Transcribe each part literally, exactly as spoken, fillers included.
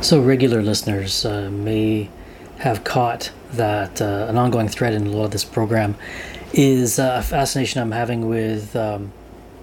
So regular listeners uh, may have caught that uh, an ongoing thread in a lot of this program is uh, a fascination I'm having with um,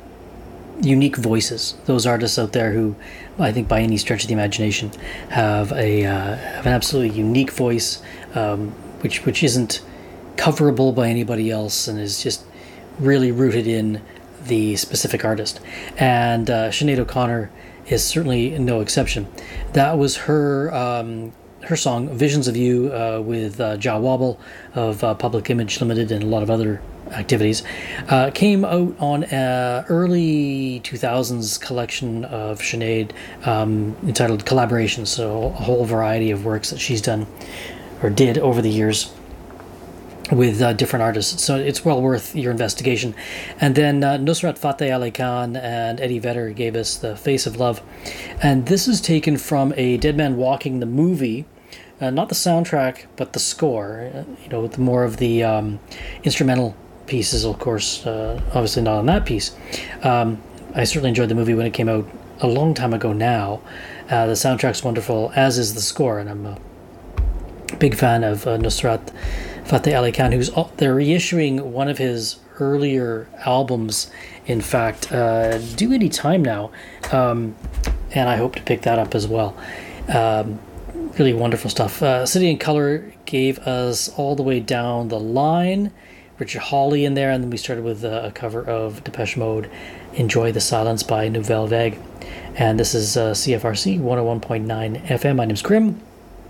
unique voices. Those artists out there who, I think, by any stretch of the imagination, have a uh, have an absolutely unique voice, um, which which isn't coverable by anybody else, and is just really rooted in the specific artist. And uh, Sinead O'Connor is certainly no exception. That was her um, her song "Visions of You" uh, with uh, Jah Wobble of uh, Public Image Limited and a lot of other activities. Uh, came out on an early two thousands collection of Sinead um, entitled Collaborations, so a whole variety of works that she's done or did over the years with uh, different artists. So it's well worth your investigation. And then uh, Nusrat Fateh Ali Khan and Eddie Vedder gave us The Face of Love. And this is taken from a Dead Man Walking, the movie, uh, not the soundtrack, but the score, uh, you know, with more of the um, instrumental pieces, of course, uh, obviously not on that piece. Um, I certainly enjoyed the movie when it came out a long time ago now. Uh, the soundtrack's wonderful, as is the score, and I'm a big fan of uh, Nusrat Fateh Ali Khan, who's they're reissuing one of his earlier albums, in fact, uh, due any time now, um, and I hope to pick that up as well. Um, really wonderful stuff. Uh, City and Colour gave us All the Way Down the Line, Richard Hawley in there, and then we started with uh, a cover of Depeche Mode, Enjoy the Silence by Nouvelle Vague. And this is uh, C F R C one oh one point nine F M. My name's Grim,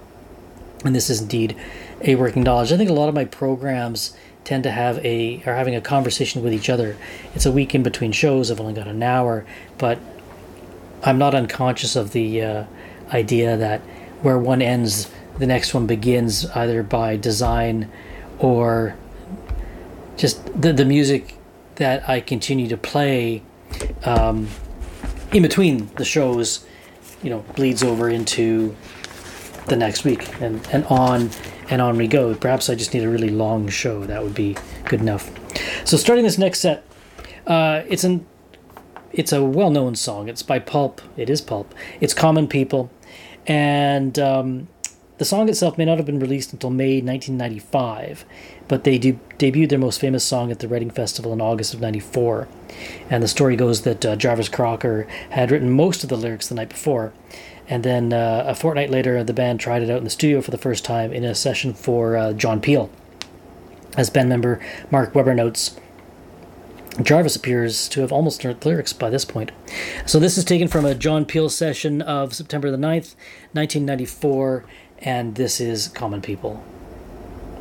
and this is indeed a working knowledge. I think a lot of my programs tend to have a are having a conversation with each other. It's a week in between shows. I've only got an hour, but I'm not unconscious of the uh, idea that where one ends, the next one begins, either by design or just the the music that I continue to play um, in between the shows, you know, bleeds over into the next week, and, and on and on we go. Perhaps I just need a really long show. That would be good enough. So starting this next set, uh, it's an it's a well-known song. It's by Pulp. It is Pulp. It's Common People, and um, the song itself may not have been released until May nineteen ninety-five, but they de- debuted their most famous song at the Reading Festival in August of ninety-four. And the story goes that uh, Jarvis Crocker had written most of the lyrics the night before, and then uh, a fortnight later, the band tried it out in the studio for the first time in a session for uh, John Peel. As band member Mark Webber notes, Jarvis appears to have almost learned lyrics by this point. So this is taken from a John Peel session of September the ninth, nineteen ninety-four, and this is Common People.